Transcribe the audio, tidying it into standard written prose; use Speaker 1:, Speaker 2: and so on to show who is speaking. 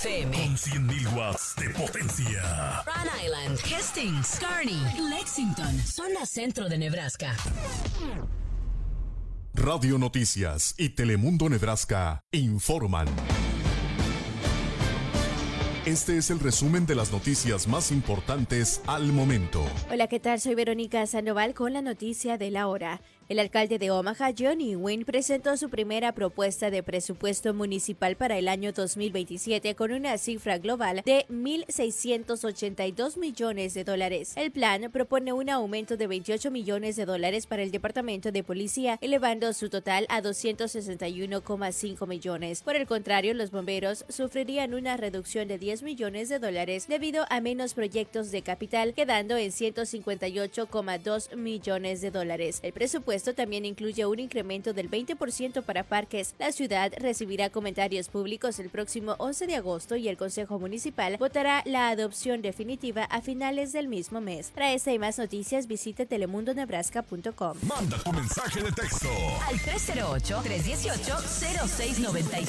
Speaker 1: FM.
Speaker 2: Con 100.000 watts de potencia.
Speaker 1: Rhode Island, Hastings, Kearney, Lexington, zona centro de Nebraska.
Speaker 2: Radio Noticias y Telemundo Nebraska informan. Este es el resumen de las noticias más importantes al momento.
Speaker 3: Hola, ¿qué tal? Soy Verónica Sandoval con la noticia de la hora. El alcalde de Omaha, John Ewing, presentó su primera propuesta de presupuesto municipal para el año 2027 con una cifra global de $1,682 millones. El plan propone un aumento de $28 millones para el Departamento de Policía, elevando su total a $261,5 millones. Por el contrario, los bomberos sufrirían una reducción de $10 millones debido a menos proyectos de capital, quedando en $158,2 millones. El presupuesto también incluye un incremento del 20% para parques. La ciudad recibirá comentarios públicos el próximo 11 de agosto y el Consejo Municipal votará la adopción definitiva a finales del mismo mes. Para esta y más noticias, visite telemundonebraska.com.
Speaker 2: Manda tu mensaje de texto
Speaker 1: al 308-318-0696.